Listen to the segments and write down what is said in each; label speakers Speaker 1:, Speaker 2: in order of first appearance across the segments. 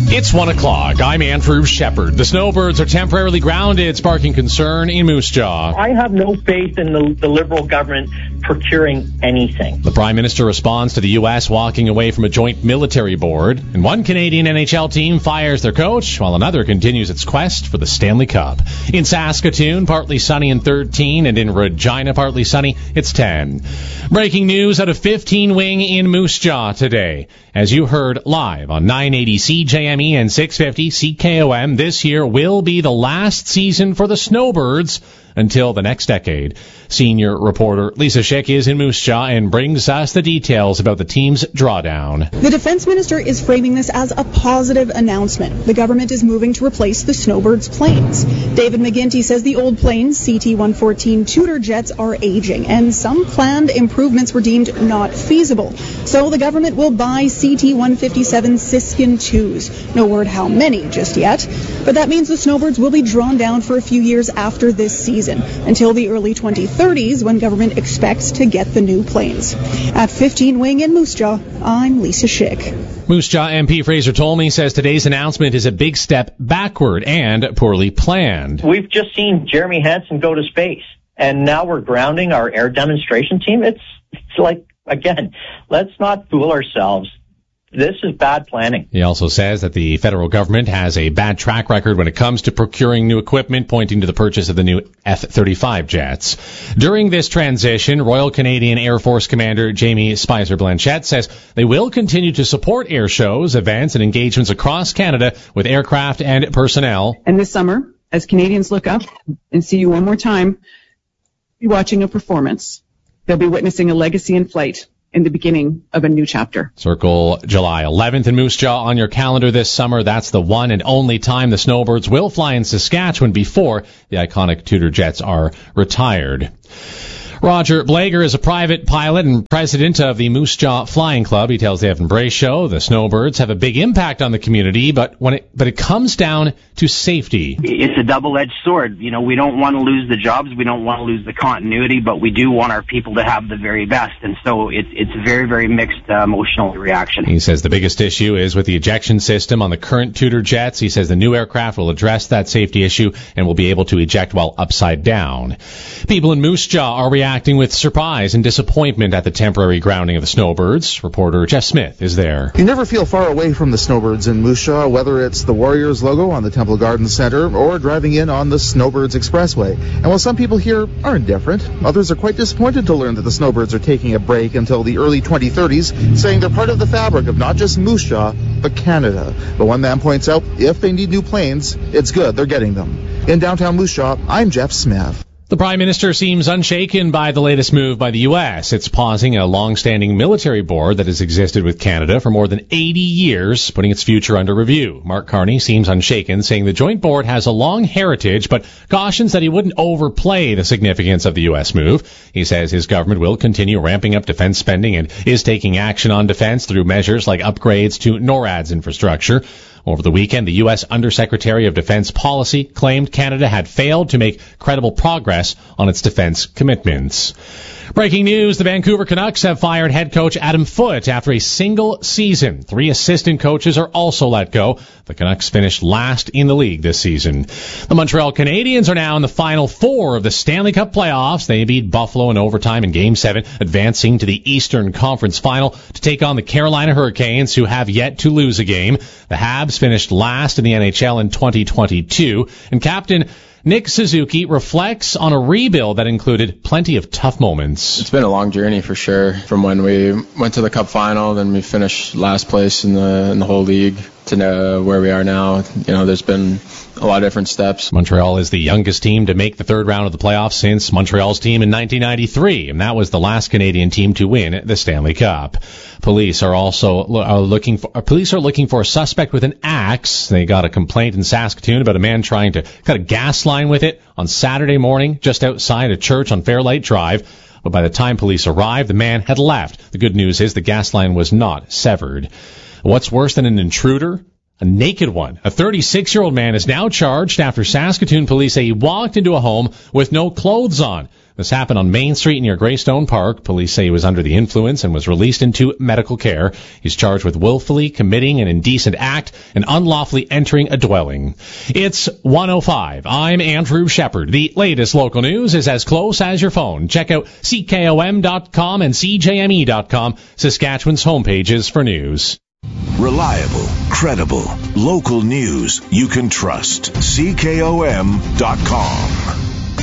Speaker 1: It's 1 o'clock. I'm Andrew Shepard. The snowbirds are temporarily grounded, sparking concern in Moose Jaw.
Speaker 2: I have no faith in the Liberal government procuring anything.
Speaker 1: The Prime Minister responds to the U.S. walking away from a joint military board. And one Canadian NHL team fires their coach, while another continues its quest for the Stanley Cup. In Saskatoon, partly sunny and 13, and in Regina, partly sunny, it's 10. Breaking news out of 15 Wing in Moose Jaw today. As you heard live on 980 CJME and 650 CKOM, this year will be the last season for the Snowbirds until the next decade. Senior reporter Lisa Schick is in Moose Jaw and brings us the details about the team's drawdown.
Speaker 3: The defense minister is framing this as a positive announcement. The government is moving to replace the Snowbirds planes. David McGinty says the old planes, CT-114 Tudor jets, are aging, and some planned improvements were deemed not feasible. So the government will buy CT-157 Siskin 2s. No word how many just yet, but that means the Snowbirds will be drawn down for a few years after this season, until the early 2030s, when government expects to get the new planes. At 15 Wing in Moose Jaw, I'm Lisa Schick.
Speaker 1: Moose Jaw MP Fraser Tolmie says today's announcement is a big step backward and poorly planned.
Speaker 2: We've just seen Jeremy Hansen go to space, and now we're grounding our air demonstration team. It's like, again, let's not fool ourselves. This is bad planning.
Speaker 1: He also says that the federal government has a bad track record when it comes to procuring new equipment, pointing to the purchase of the new F-35 jets. During this transition, Royal Canadian Air Force Commander Jamie Spicer-Blanchette says they will continue to support air shows, events, and engagements across Canada with aircraft and personnel.
Speaker 4: And this summer, as Canadians look up and see you one more time, be watching a performance. They'll be witnessing a legacy in flight in the beginning of a new chapter.
Speaker 1: Circle July 11th in Moose Jaw on your calendar this summer. That's the one and only time the Snowbirds will fly in Saskatchewan before the iconic Tudor jets are retired. Roger Blager is a private pilot and president of the Moose Jaw Flying Club. He tells the Evan Bray Show the Snowbirds have a big impact on the community, but it comes down to safety.
Speaker 5: It's a double-edged sword. You know, we don't want to lose the jobs, we don't want to lose the continuity, but we do want our people to have the very best. And so it's a very, very mixed emotional reaction.
Speaker 1: He says the biggest issue is with the ejection system on the current Tudor jets. He says the new aircraft will address that safety issue and will be able to eject while upside down. People in Moose Jaw are reacting with surprise and disappointment at the temporary grounding of the Snowbirds. Reporter Jeff Smith is there.
Speaker 6: You never feel far away from the Snowbirds in Moose Jaw, whether it's the Warriors logo on the Temple Garden Center or driving in on the Snowbirds Expressway. And while some people here are indifferent, others are quite disappointed to learn that the Snowbirds are taking a break until the early 2030s, saying they're part of the fabric of not just Moose Jaw, but Canada. But one man points out, if they need new planes, it's good they're getting them. In downtown Moose Jaw, I'm Jeff Smith.
Speaker 1: The Prime Minister seems unshaken by the latest move by the U.S. It's pausing a long-standing military board that has existed with Canada for more than 80 years, putting its future under review. Mark Carney seems unshaken, saying the joint board has a long heritage, but cautions that he wouldn't overplay the significance of the U.S. move. He says his government will continue ramping up defense spending and is taking action on defense through measures like upgrades to NORAD's infrastructure. Over the weekend, the U.S. Undersecretary of Defense Policy claimed Canada had failed to make credible progress on its defense commitments. Breaking news, the Vancouver Canucks have fired head coach Adam Foote after a single season. 3 assistant coaches are also let go. The Canucks finished last in the league this season. The Montreal Canadiens are now in the Final Four of the Stanley Cup playoffs. They beat Buffalo in overtime in Game 7, advancing to the Eastern Conference Final to take on the Carolina Hurricanes, who have yet to lose a game. The Habs finished last in the NHL in 2022, and captain Nick Suzuki reflects on a rebuild that included plenty of tough moments.
Speaker 7: It's been a long journey for sure. From when we went to the Cup final, then we finished last place in the whole league, to where we are now. You know, there's been a lot of different steps.
Speaker 1: Montreal is the youngest team to make the third round of the playoffs since Montreal's team in 1993, and that was the last Canadian team to win the Stanley Cup. Police are looking for a suspect with an axe. They got a complaint in Saskatoon about a man trying to cut a gas line with it on Saturday morning just outside a church on Fairlight Drive. But by the time police arrived, the man had left. The good news is the gas line was not severed. What's worse than an intruder? A naked one. A 36-year-old man is now charged after Saskatoon police say he walked into a home with no clothes on. This happened on Main Street near Greystone Park. Police say he was under the influence and was released into medical care. He's charged with willfully committing an indecent act and unlawfully entering a dwelling. It's 1:05. I'm Andrew Shepard. The latest local news is as close as your phone. Check out CKOM.com and CJME.com, Saskatchewan's homepages for news.
Speaker 8: Reliable, credible, local news you can trust. CKOM.com.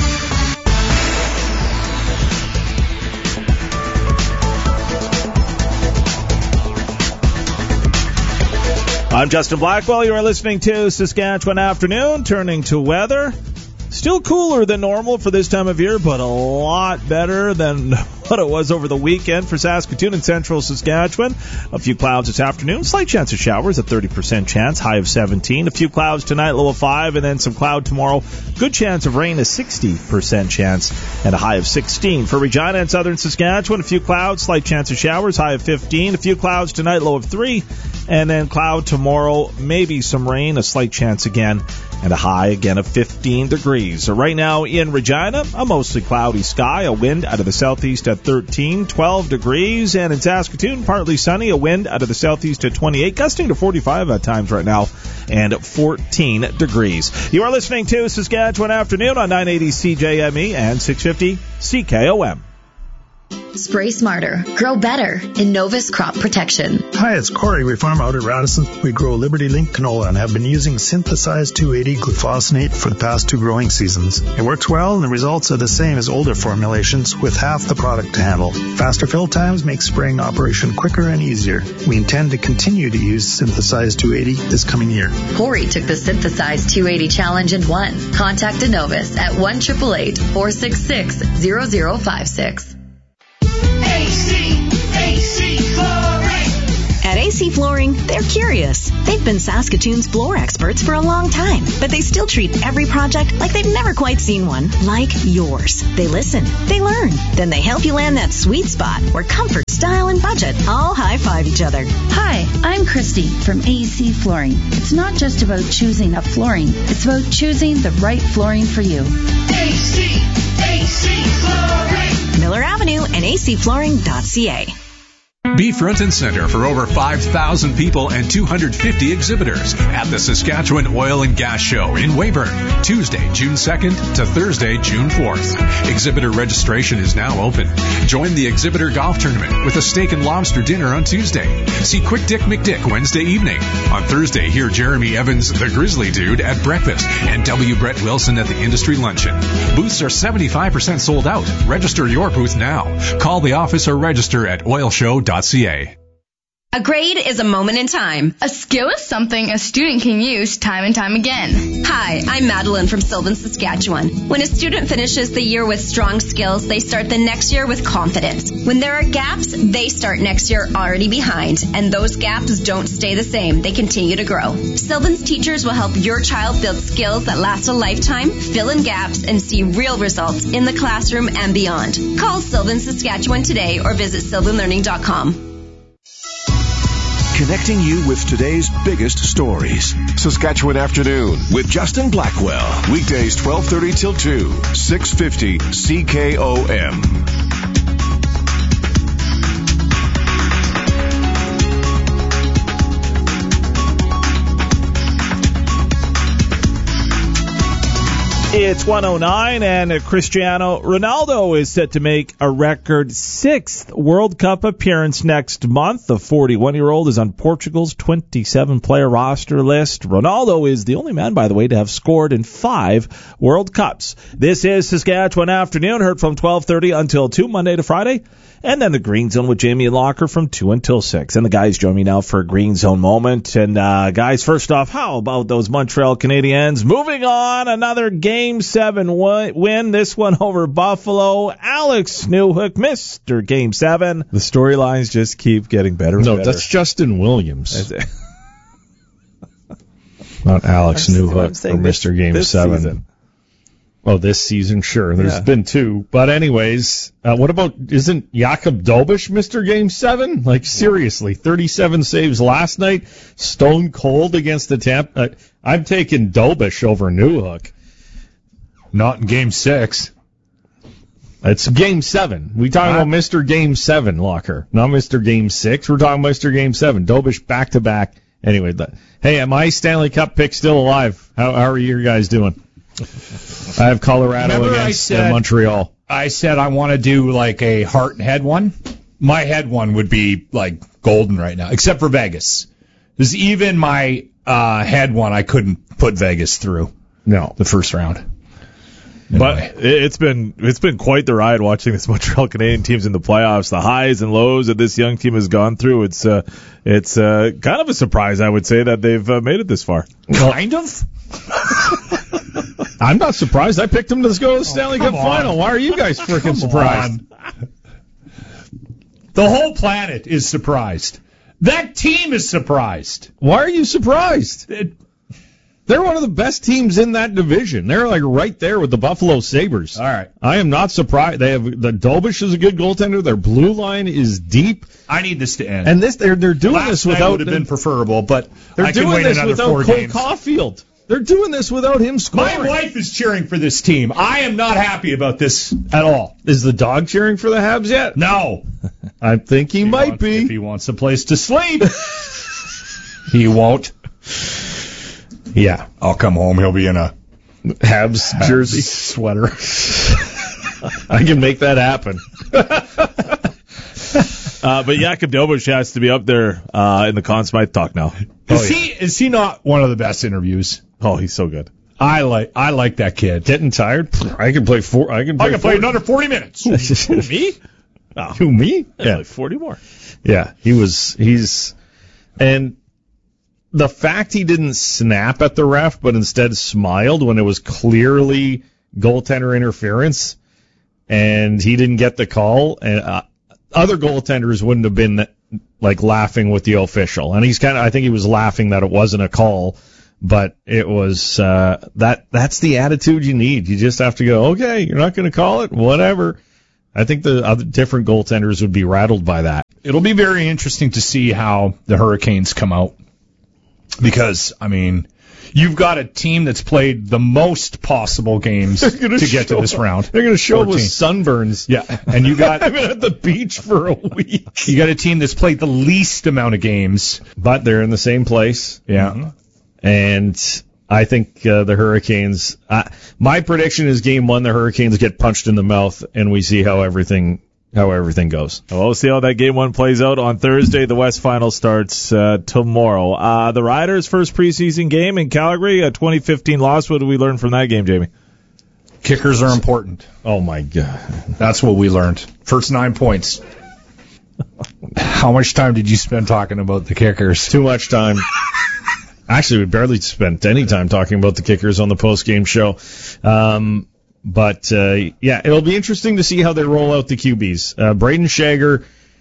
Speaker 9: I'm Justin Blackwell. You are listening to Saskatchewan Afternoon. Turning to weather. Still cooler than normal for this time of year, but a lot better than what it was over the weekend for Saskatoon and central Saskatchewan. A few clouds this afternoon. Slight chance of showers, a 30% chance, high of 17. A few clouds tonight, low of 5, and then some cloud tomorrow. Good chance of rain, a 60% chance, and a high of 16. For Regina and southern Saskatchewan, a few clouds, slight chance of showers, high of 15. A few clouds tonight, low of 3. And then cloud tomorrow, maybe some rain, a slight chance again, and a high again of 15 degrees. So right now in Regina, a mostly cloudy sky, a wind out of the southeast at 13, 12 degrees. And in Saskatoon, partly sunny, a wind out of the southeast at 28, gusting to 45 at times right now, and 14 degrees. You are listening to Saskatchewan Afternoon on 980 CJME and 650 CKOM.
Speaker 10: Spray smarter, grow better. Innovus Crop Protection.
Speaker 11: Hi, it's Corey. We farm out at Radisson. We grow Liberty Link canola and have been using synthesized 280 glufosinate for the past 2 growing seasons. It works well and the results are the same as older formulations with half the product to handle. Faster fill times make spraying operation quicker and easier. We intend to continue to use synthesized 280 this coming year.
Speaker 10: Corey took the synthesized 280 challenge and won. Contact Innovus at 1-888-466-0056.
Speaker 12: AC Flooring. At AC Flooring, they're curious. They've been Saskatoon's floor experts for a long time, but they still treat every project like they've never quite seen one, like yours. They listen, they learn, then they help you land that sweet spot where comfort, style, and budget all high-five each other.
Speaker 13: Hi, I'm Christy from AC Flooring. It's not just about choosing a flooring, it's about choosing the right flooring for you.
Speaker 12: AC Flooring. Miller Avenue and acflooring.ca.
Speaker 14: Be front and center for over 5,000 people and 250 exhibitors at the Saskatchewan Oil and Gas Show in Weyburn, Tuesday, June 2nd to Thursday, June 4th. Exhibitor registration is now open. Join the exhibitor golf tournament with a steak and lobster dinner on Tuesday. See Quick Dick McDick Wednesday evening. On Thursday, hear Jeremy Evans, the Grizzly Dude, at breakfast and W. Brett Wilson at the industry luncheon. Booths are 75% sold out. Register your booth now. Call the office or register at oilshow.ca.
Speaker 15: A grade is a moment in time.
Speaker 16: A skill is something a student can use time and time again.
Speaker 15: Hi, I'm Madeline from Sylvan, Saskatchewan. When a student finishes the year with strong skills, they start the next year with confidence. When there are gaps, they start next year already behind. And those gaps don't stay the same. They continue to grow. Sylvan's teachers will help your child build skills that last a lifetime, fill in gaps, and see real results in the classroom and beyond. Call Sylvan, Saskatchewan today or visit sylvanlearning.com.
Speaker 8: Connecting you with today's biggest stories. Saskatchewan Afternoon with Justin Blackwell. Weekdays 12:30 till 2, 650 CKOM.
Speaker 9: It's 1:09, and Cristiano Ronaldo is set to make a record 6th World Cup appearance next month. The 41-year-old is on Portugal's 27-player roster list. Ronaldo is the only man, by the way, to have scored in 5 World Cups. This is Saskatchewan Afternoon, heard from 12:30 until 2, Monday to Friday. And then the Green Zone with Jamie and Locker from 2 until 6. And the guys join me now for a Green Zone moment. And guys, first off, how about those Montreal Canadiens? Moving on, another Game 7 win, this one over Buffalo. Alex Newhook, Mr. Game 7.
Speaker 17: The storylines just keep getting better and better. No, that's Justin Williams. Not Alex Newhook or Mr. Game 7. Season. Oh, this season, sure. There's been 2. But anyways, what about, isn't Jakub Dobeš Mr. Game 7? Like, seriously, 37 saves last night, stone cold against the Tampa. I'm taking Dobeš over Newhook. Not in Game 6. It's Game 7. We talking about Mr. Game 7, Locker, not Mr. Game 6. We're talking Mr. Game 7. Dobish back-to-back. Anyway, hey, am my Stanley Cup pick still alive? How are you guys doing? I have Colorado against Montreal.
Speaker 18: I said I want to do like a heart and head one. My head one would be like golden right now, except for Vegas. Because even my head one, I couldn't put Vegas through.
Speaker 17: No,
Speaker 18: the first round.
Speaker 9: But it's been quite the ride watching this Montreal Canadian teams in the playoffs. The highs and lows that this young team has gone through. It's kind of a surprise, I would say, that they've made it this far.
Speaker 18: Kind of.
Speaker 17: I'm not surprised. I picked them to go to the Stanley Cup final. Why are you guys freaking surprised?
Speaker 18: The whole planet is surprised. That team is surprised.
Speaker 17: Why are you surprised? They're one of the best teams in that division. They're like right there with the Buffalo Sabres.
Speaker 18: All right.
Speaker 17: I am not surprised. They have the Dobish is a good goaltender. Their blue line is deep.
Speaker 18: I need this to end.
Speaker 17: And they're doing this without
Speaker 18: would have been preferable, but
Speaker 17: they're
Speaker 18: I can
Speaker 17: doing
Speaker 18: wait
Speaker 17: this
Speaker 18: another
Speaker 17: without
Speaker 18: 4
Speaker 17: Cole
Speaker 18: games.
Speaker 17: Caulfield. They're doing this without him scoring.
Speaker 18: My wife is cheering for this team. I am not happy about this at all.
Speaker 17: Is the dog cheering for the Habs yet?
Speaker 18: No.
Speaker 17: I think he might be.
Speaker 18: If he wants a place to sleep. He won't.
Speaker 17: Yeah.
Speaker 18: I'll come home. He'll be in a
Speaker 17: Habs jersey
Speaker 18: sweater.
Speaker 17: I can make that happen.
Speaker 9: But Jakub Dobish has to be up there in the Conn Smythe talk now.
Speaker 18: Is he not one of the best interviews?
Speaker 9: Oh, he's so good.
Speaker 18: I like that kid.
Speaker 17: Getting tired? I can play
Speaker 18: another 40 minutes.
Speaker 9: Who, me?
Speaker 17: Oh. Who, me?
Speaker 9: Yeah, like 40 more.
Speaker 17: Yeah, and the fact he didn't snap at the ref, but instead smiled when it was clearly goaltender interference, and he didn't get the call, and other goaltenders wouldn't have been like laughing with the official, and I think he was laughing that it wasn't a call, but it was that's the attitude you need. You just have to go, okay, you're not going to call it, whatever. I think the other different goaltenders would be rattled by that.
Speaker 18: It'll be very interesting to see how the Hurricanes come out. Because, I mean, you've got a team that's played the most possible games to get to this round.
Speaker 17: They're going to show up with sunburns.
Speaker 18: Yeah, and you got...
Speaker 17: I've been at the beach for a week.
Speaker 18: You got a team that's played the least amount of games.
Speaker 17: But they're in the same place.
Speaker 18: Yeah.
Speaker 17: Mm-hmm. And I think the Hurricanes... my prediction is Game 1, the Hurricanes get punched in the mouth, and we see how everything goes.
Speaker 9: Well, we'll see how that Game 1 plays out on Thursday. The West Final starts tomorrow. The Riders' first preseason game in Calgary, a 2015 loss. What did we learn from that game, Jamie?
Speaker 18: Kickers are important.
Speaker 17: Oh, my God.
Speaker 18: That's what we learned. First 9 points. How much time did you spend talking about the Kickers?
Speaker 17: Too much time. Actually, we barely spent any time talking about the Kickers on the post-game show. But it'll be interesting to see how they roll out the QBs. Braden Shager,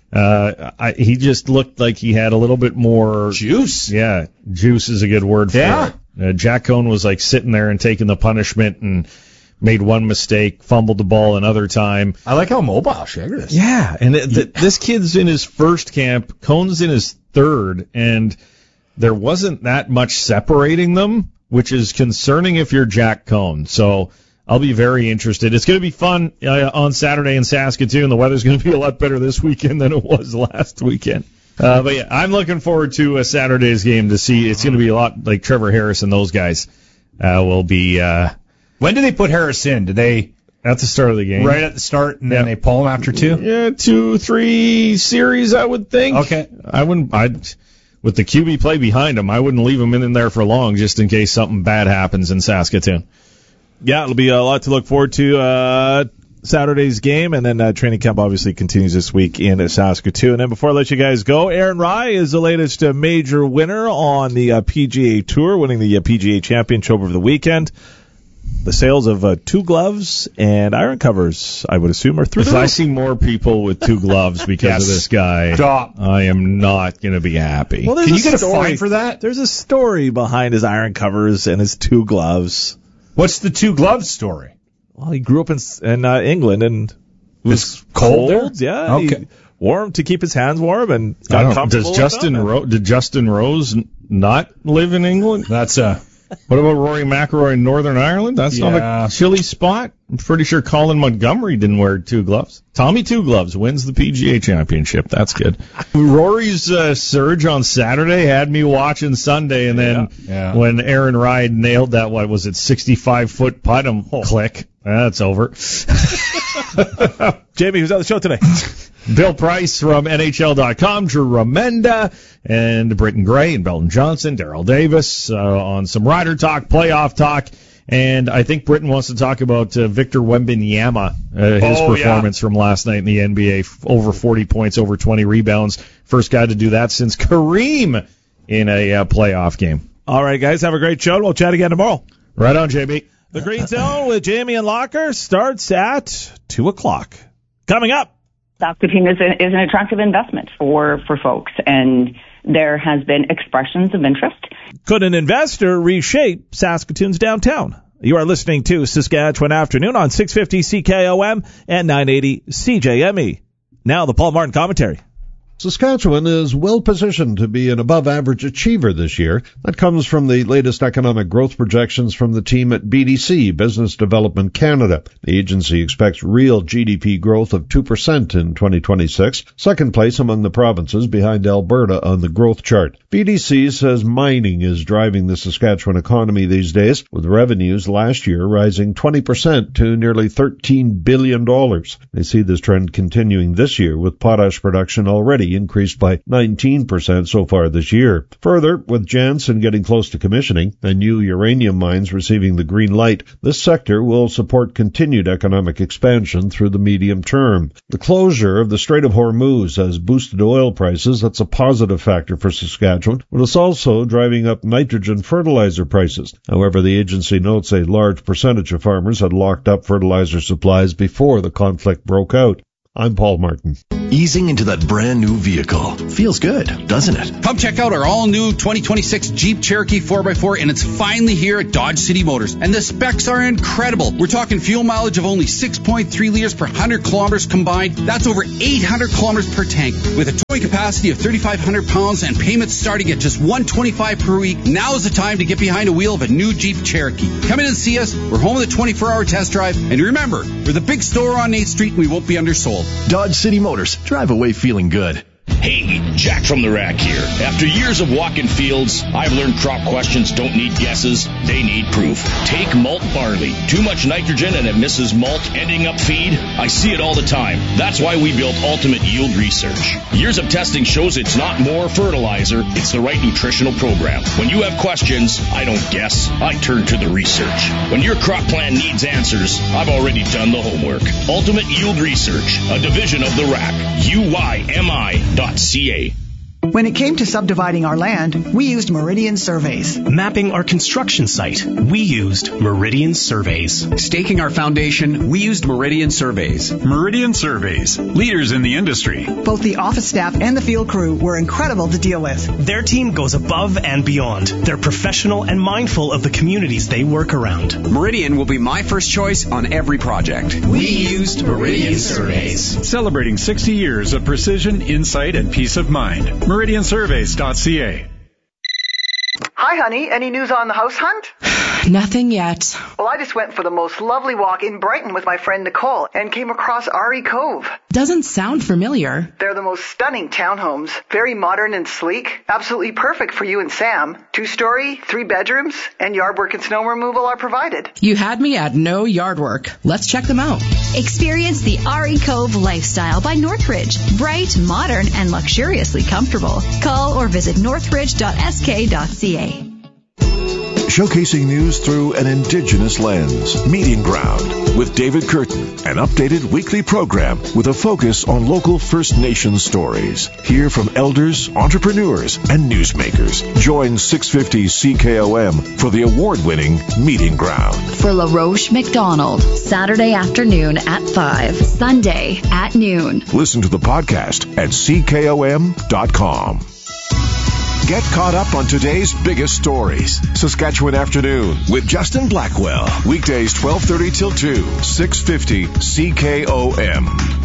Speaker 17: he just looked like he had a little bit more
Speaker 18: juice.
Speaker 17: Yeah, juice is a good word for it. Jack Cohn was like sitting there and taking the punishment and made one mistake, fumbled the ball another time.
Speaker 18: I like how mobile Shager is.
Speaker 17: Yeah, and this kid's in his first camp. Cohn's in his third, and there wasn't that much separating them, which is concerning if you're Jack Cohn. So I'll be very interested. It's going to be fun on Saturday in Saskatoon. The weather's going to be a lot better this weekend than it was last weekend. But yeah, I'm looking forward to Saturday's game to see. It's going to be a lot like Trevor Harris and those guys will be.
Speaker 18: When do they put Harris in? Do they
Speaker 17: at the start of the game?
Speaker 18: Right at the start, and then they pull him after 2?
Speaker 17: Yeah, 2-3 series, I would think.
Speaker 18: Okay.
Speaker 17: With the QB play behind him, I wouldn't leave him in there for long just in case something bad happens in Saskatoon.
Speaker 9: Yeah, it'll be a lot to look forward to Saturday's game, and then training camp obviously continues this week in Saskatoon. And then before I let you guys go, Aaron Rai is the latest major winner on the PGA Tour, winning the PGA Championship over the weekend. The sales of 2 gloves and iron covers, I would assume, are through.
Speaker 17: If I see more people with 2 gloves because of this guy,
Speaker 18: stop.
Speaker 17: I am not going to be happy.
Speaker 9: Well,
Speaker 18: can you get a fine for that?
Speaker 9: There's a story behind his iron covers and his 2 gloves.
Speaker 18: What's the 2 gloves story?
Speaker 9: Well, he grew up in England and it was
Speaker 18: cold there?
Speaker 9: Yeah.
Speaker 18: Okay.
Speaker 9: He wore them to keep his hands warm and got comfortable.
Speaker 17: Did Justin Rose not live in England?
Speaker 18: That's a
Speaker 17: What about Rory McIlroy in Northern Ireland? That's not a chilly spot. I'm pretty sure Colin Montgomery didn't wear 2 gloves. Tommy 2 Gloves wins the PGA Championship. That's good. Rory's surge on Saturday had me watching Sunday, and then when Aaron Ride nailed that, 65-foot putt, click. That's over.
Speaker 9: Jamie, who's on the show today?
Speaker 17: Bill Price from NHL.com, Drew Remenda, and Britton Gray and Belton Johnson, Darrell Davis on some Rider talk, playoff talk, and I think Britton wants to talk about Victor Wembanyama, his performance from last night in the NBA, over 40 points, over 20 rebounds. First guy to do that since Kareem in a playoff game.
Speaker 9: All right, guys, have a great show. We'll chat again tomorrow.
Speaker 17: Right on, JB.
Speaker 9: The Green Zone with Jamie and Locker starts at 2 o'clock. Coming up.
Speaker 19: Saskatoon is an attractive investment for folks, and there has been expressions of interest.
Speaker 9: Could an investor reshape Saskatoon's downtown? You are listening to Saskatchewan Afternoon on 650 CKOM and 980 CJME. Now the Paul Martin commentary.
Speaker 20: Saskatchewan is well positioned to be an above-average achiever this year. That comes from the latest economic growth projections from the team at BDC, Business Development Canada. The agency expects real GDP growth of 2% in 2026, second place among the provinces behind Alberta on the growth chart. BDC says mining is driving the Saskatchewan economy these days, with revenues last year rising 20% to nearly $13 billion. They see this trend continuing this year, with potash production already increased by 19% so far this year. Further, with Jansen getting close to commissioning and new uranium mines receiving the green light, this sector will support continued economic expansion through the medium term. The closure of the Strait of Hormuz has boosted oil prices. That's a positive factor for Saskatchewan, but it's also driving up nitrogen fertilizer prices. However, the agency notes a large percentage of farmers had locked up fertilizer supplies before the conflict broke out. I'm Paul Martin.
Speaker 8: Easing into that brand new vehicle. Feels good, doesn't it?
Speaker 21: Come check out our all-new 2026 Jeep Cherokee 4x4, and it's finally here at Dodge City Motors. And the specs are incredible. We're talking fuel mileage of only 6.3 liters per 100 kilometers combined. That's over 800 kilometers per tank. With a towing capacity of 3,500 pounds and payments starting at just $125 per week, now is the time to get behind a wheel of a new Jeep Cherokee. Come in and see us. We're home with a 24-hour test drive. And remember, we're the big store on 8th Street, and we won't be undersold.
Speaker 8: Dodge City Motors. Drive away feeling good.
Speaker 22: Hey, Jack from the Rack here. After years of walking fields, I've learned crop questions don't need guesses, they need proof. Take malt barley. Too much nitrogen and it misses malt, ending up feed. I see it all the time. That's why we built Ultimate Yield Research. Years of testing shows it's not more fertilizer, it's the right nutritional program. When you have questions, I don't guess, I turn to the research. When your crop plan needs answers, I've already done the homework. Ultimate Yield Research, a division of the Rack. UYMI.ca.
Speaker 23: When it came to subdividing our land, we used Meridian Surveys.
Speaker 24: Mapping our construction site, we used Meridian Surveys.
Speaker 25: Staking our foundation, we used Meridian Surveys.
Speaker 26: Meridian Surveys, leaders in the industry.
Speaker 23: Both the office staff and the field crew were incredible to deal with.
Speaker 24: Their team goes above and beyond. They're professional and mindful of the communities they work around.
Speaker 25: Meridian will be my first choice on every project.
Speaker 24: We used Meridian Surveys.
Speaker 26: Celebrating 60 years of precision, insight, and peace of mind. MeridianSurveys.ca.
Speaker 23: Hi, honey. Any news on the house hunt?
Speaker 27: Nothing yet.
Speaker 23: Well, I just went for the most lovely walk in Brighton with my friend Nicole and came across Ari Cove.
Speaker 27: Doesn't sound familiar.
Speaker 23: They're the most stunning townhomes. Very modern and sleek. Absolutely perfect for you and Sam. 2-story, 3 bedrooms, and yard work and snow removal are provided.
Speaker 27: You had me at no yard work. Let's check them out.
Speaker 10: Experience the Ari Cove lifestyle by Northridge. Bright, modern, and luxuriously comfortable. Call or visit northridge.sk.ca.
Speaker 8: Showcasing news through an Indigenous lens. Meeting Ground with David Curtin, an updated weekly program with a focus on local First Nations stories. Hear from elders, entrepreneurs, and newsmakers. Join 650 CKOM for the award-winning Meeting Ground.
Speaker 10: For LaRoche McDonald, Saturday afternoon at 5, Sunday at noon.
Speaker 8: Listen to the podcast at CKOM.com. Get caught up on today's biggest stories. Saskatchewan Afternoon with Justin Blackwell. Weekdays 12:30 till 2, 650 CKOM.